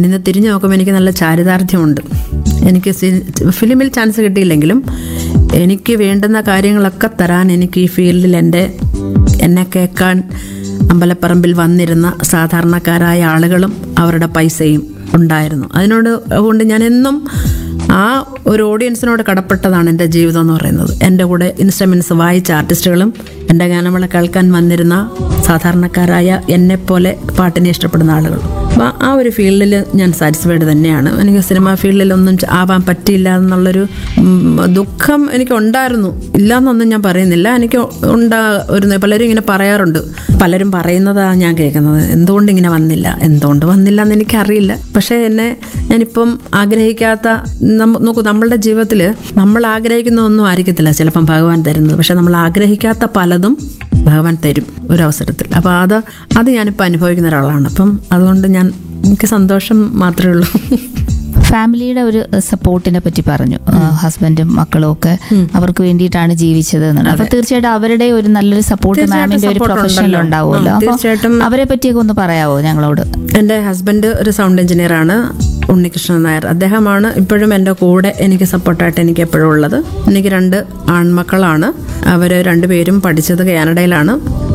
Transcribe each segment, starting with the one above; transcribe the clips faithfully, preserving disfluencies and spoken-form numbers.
ഞാനിന്ന് തിരിഞ്ഞു നോക്കുമ്പോൾ എനിക്ക് നല്ല ചാരിതാർത്ഥ്യമുണ്ട്. എനിക്ക് ഫിലിമിൽ ചാൻസ് കിട്ടിയില്ലെങ്കിലും എനിക്ക് വേണ്ടുന്ന കാര്യങ്ങളൊക്കെ തരാൻ എനിക്ക് ഈ ഫീൽഡിൽ എൻ്റെ എന്നെ കേൾക്കാൻ അമ്പലപ്പറമ്പിൽ വന്നിരുന്ന സാധാരണക്കാരായ ആളുകളും അവരുടെ പൈസയും ഉണ്ടായിരുന്നു. അതിനോട് കൊണ്ട് ഞാൻ എന്നും ആ ഒരു ഓഡിയൻസിനോട് കടപ്പെട്ടതാണ് എൻ്റെ ജീവിതം എന്ന് പറയുന്നത്. എൻ്റെ കൂടെ ഇൻസ്ട്രുമെൻറ്റ്സ് വായിച്ച ആർട്ടിസ്റ്റുകളും എൻ്റെ ഗാനമേള കേൾക്കാൻ വന്നിരുന്ന സാധാരണക്കാരായ എന്നെപ്പോലെ പാട്ടിനെ ഇഷ്ടപ്പെടുന്ന ആളുകൾ. അപ്പോൾ ആ ഒരു ഫീൽഡിൽ ഞാൻ സാറ്റിസ്ഫൈഡ് തന്നെയാണ്. എനിക്ക് സിനിമാ ഫീൽഡിലൊന്നും ആവാൻ പറ്റിയില്ല എന്നുള്ളൊരു ദുഃഖം എനിക്ക് ഉണ്ടായിരുന്നു. ഇല്ലയെന്നൊന്നും ഞാൻ പറയുന്നില്ല. എനിക്ക് ഉണ്ടാ ഒരു പലരും ഇങ്ങനെ പറയാറുണ്ട്. പലരും പറയുന്നതാണ് ഞാൻ കേൾക്കുന്നത്, എന്തുകൊണ്ട് ഇങ്ങനെ വന്നില്ല, എന്തുകൊണ്ട് വന്നില്ല എന്ന് എനിക്കറിയില്ല. പക്ഷേ എന്നെ ഞാനിപ്പം ആഗ്രഹിക്കാത്ത നോക്കൂ, നമ്മളുടെ ജീവിതത്തിൽ നമ്മൾ ആഗ്രഹിക്കുന്നതൊന്നും ആയിരിക്കത്തില്ല ചിലപ്പം ഭഗവാൻ തരുന്നത്. പക്ഷെ നമ്മൾ ആഗ്രഹിക്കാത്ത പലതും ഭഗവാൻ തരും ഒരവസരത്തിൽ. അപ്പോൾ അത് അത് ഞാനിപ്പോൾ അനുഭവിക്കുന്ന ഒരാളാണ്. അപ്പം അതുകൊണ്ട് ഞാൻ എനിക്ക് സന്തോഷം മാത്രമേ ഉള്ളൂ. ഫാമിലിയുടെ ഒരു സപ്പോർട്ടിനെ പറ്റി പറഞ്ഞു. ഹസ്ബൻഡും മക്കളും ഒക്കെ അവർക്ക് വേണ്ടിയിട്ടാണ് ജീവിച്ചത് എന്നുള്ളത്. അപ്പൊ തീർച്ചയായിട്ടും അവരുടെ ഒരു നല്ലൊരു സപ്പോർട്ട് മാമിന്റെ ഒരു പ്രൊഫഷനിൽ ഉണ്ടാവുമല്ലോ. തീർച്ചയായിട്ടും അവരെ പറ്റിയൊക്കെ ഒന്ന് പറയാവോ ഞങ്ങളോട്? എൻ്റെ ഹസ്ബൻഡ് ഒരു സൗണ്ട് എഞ്ചിനീയർ ആണ്, ഉണ്ണികൃഷ്ണൻ നായർ. അദ്ദേഹമാണ് ഇപ്പോഴും എൻ്റെ കൂടെ എനിക്ക് സപ്പോർട്ടായിട്ട് എനിക്ക് എപ്പോഴും ഉള്ളത്. എനിക്ക് രണ്ട് ആൺമക്കളാണ്. അവർ രണ്ടുപേരും പഠിച്ചത് കാനഡയിലാണ്.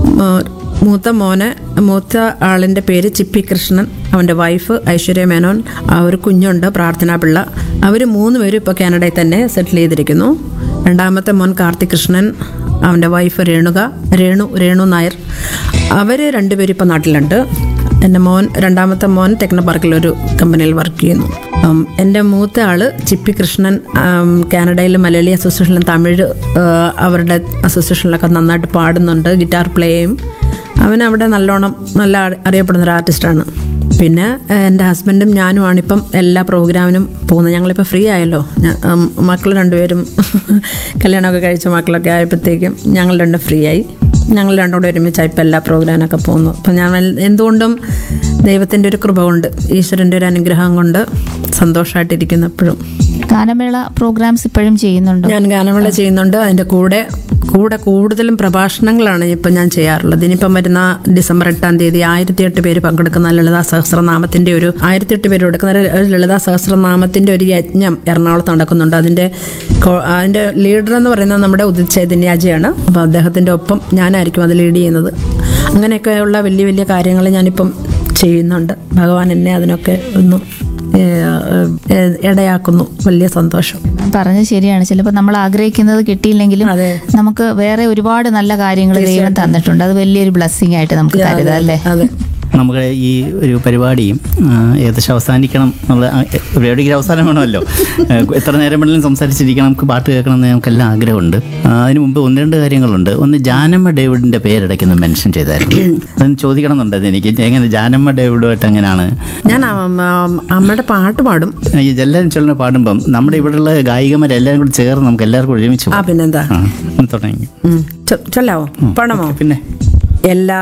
മൂത്ത മോന് മൂത്ത ആളിൻ്റെ പേര് ചിപ്പി കൃഷ്ണൻ, അവൻ്റെ വൈഫ് ഐശ്വര്യ മേനോൻ, ഒരു കുഞ്ഞുണ്ട് പ്രാർത്ഥന പിള്ള. അവർ മൂന്ന് പേരും ഇപ്പോൾ കാനഡയിൽ തന്നെ സെറ്റിൽ ചെയ്തിരിക്കുന്നു. രണ്ടാമത്തെ മോൻ കാർത്തിക് കൃഷ്ണൻ, അവൻ്റെ വൈഫ് രേണുക രേണു രേണു നായർ. അവർ രണ്ടുപേരും ഇപ്പോൾ നാട്ടിലുണ്ട്. എൻ്റെ മോൻ രണ്ടാമത്തെ മോൻ ടെക്നോ പാർക്കിലൊരു കമ്പനിയിൽ വർക്ക് ചെയ്യുന്നു. എൻ്റെ മൂത്ത ആള് ചിപ്പി കൃഷ്ണൻ കാനഡയിൽ മലയാളി അസോസിയേഷനിലും തമിഴ് അവരുടെ അസോസിയേഷനിലൊക്കെ നന്നായിട്ട് പാടുന്നുണ്ട്, ഗിറ്റാർ പ്ലേ ചെയ്യും. അവനവിടെ നല്ലോണം നല്ല അറിയപ്പെടുന്നൊരു ആർട്ടിസ്റ്റാണ്. പിന്നെ എൻ്റെ ഹസ്ബൻഡും ഞാനുമാണിപ്പം എല്ലാ പ്രോഗ്രാമിനും പോകുന്നത്. ഞങ്ങളിപ്പോൾ ഫ്രീ ആയല്ലോ. മക്കൾ രണ്ടുപേരും കല്യാണമൊക്കെ കഴിച്ച മക്കളൊക്കെ ആയപ്പോഴത്തേക്കും ഞങ്ങൾ രണ്ടും ഫ്രീ ആയി. ഞങ്ങൾ രണ്ടുകൂടെ ഒരുമിച്ചായി ഇപ്പം എല്ലാ പ്രോഗ്രാമിനൊക്കെ പോകുന്നു. അപ്പം ഞാൻ എന്തുകൊണ്ടും ദൈവത്തിൻ്റെ ഒരു കൃപ കൊണ്ട്, ഈശ്വരൻ്റെ ഒരു അനുഗ്രഹം കൊണ്ട് സന്തോഷമായിട്ടിരിക്കുന്നു എപ്പോഴും. ഗാനമേള പ്രോഗ്രാംസ് ഇപ്പോഴും ചെയ്യുന്നുണ്ട്? ഞാൻ ഗാനമേള ചെയ്യുന്നുണ്ട്. അതിൻ്റെ കൂടെ കൂടെ കൂടുതലും പ്രഭാഷണങ്ങളാണ് ഇപ്പം ഞാൻ ചെയ്യാറുള്ളത്. ഇനിയിപ്പം വരുന്ന ഡിസംബർ എട്ടാം തീയതി ആയിരത്തി എട്ട് പേര് പങ്കെടുക്കുന്ന ലളിതാ സഹസ്രനാമത്തിൻ്റെ ഒരു ആയിരത്തി എട്ട് പേര് കൊടുക്കുന്ന ഒരു ലളിതാ സഹസ്രനാമത്തിൻ്റെ ഒരു യജ്ഞം എറണാകുളത്ത് നടക്കുന്നുണ്ട്. അതിൻ്റെ അതിൻ്റെ ലീഡർ എന്ന് പറയുന്നത് നമ്മുടെ ഉദിത് ചൈതന്യാജിയാണ്. അപ്പോൾ അദ്ദേഹത്തിൻ്റെ ഒപ്പം ഞാനായിരിക്കും അത് ലീഡ് ചെയ്യുന്നത്. അങ്ങനെയൊക്കെയുള്ള വലിയ വലിയ കാര്യങ്ങൾ ഞാനിപ്പം ചെയ്യുന്നുണ്ട്. ഭഗവാൻ എന്നെ അതിനൊക്കെ ഒന്ന് ഇടയാക്കുന്നു. വലിയ സന്തോഷം. പറഞ്ഞത് ശരിയാണ്. ചിലപ്പോൾ നമ്മൾ ആഗ്രഹിക്കുന്നത് കിട്ടിയില്ലെങ്കിലും നമുക്ക് വേറെ ഒരുപാട് നല്ല കാര്യങ്ങൾ ദൈവം തന്നിട്ടുണ്ട്. അത് വലിയൊരു ബ്ലെസ്സിങ് ആയിട്ട് നമുക്ക് കരുതാം അല്ലേ? നമുക്ക് ഈ ഒരു പരിപാടിയും ഏകദേശം അവസാനിക്കണം എന്നുള്ള പരിപാടിക്ക് അവസാനം വേണമല്ലോ. എത്ര നേരം വേണമെങ്കിലും സംസാരിച്ചിരിക്കണം, നമുക്ക് പാട്ട് കേൾക്കണം എന്ന് നമുക്കെല്ലാം ആഗ്രഹമുണ്ട്. അതിന് മുമ്പ് ഒന്ന് രണ്ട് കാര്യങ്ങളുണ്ട്. ഒന്ന്, ജാനമ്മ ഡേവിഡിൻ്റെ പേരിടയ്ക്കൊന്ന് മെൻഷൻ ചെയ്തായിരുന്നു. അതൊന്ന് ചോദിക്കണം എന്നുണ്ടത് എനിക്ക്. എങ്ങനെ ജാനമ്മ ഡേവിഡുമായിട്ട് എങ്ങനെയാണ്? ഞാൻ അമ്മയുടെ പാട്ട് പാടും. ഈ എല്ലാവരും ചൊല്ലുന്ന പാടുമ്പം നമ്മുടെ ഇവിടെയുള്ള ഗായികമാരെല്ലാവരും കൂടി ചേർന്ന് നമുക്ക് എല്ലാവർക്കും ഒരുമിച്ച് പിന്നെന്താ തുടങ്ങി ചൊല്ലാവോ? പാടാമോ? പിന്നെ എല്ലാ